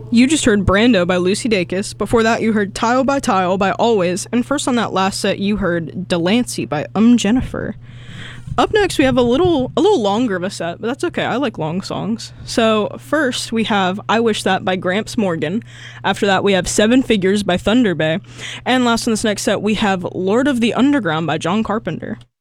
You just heard Brando by Lucy Dacus. Before that, you heard Tile by Tile by Always. And first on that last set, you heard Delancey by Jennifer. Up next, we have a little longer of a set, but that's okay. I like long songs. So first, we have I Wish That by Gramps Morgan. After that, we have Seven Figures by Thunder Bay. And last on this next set, we have Lord of the Underground by John Carpenter.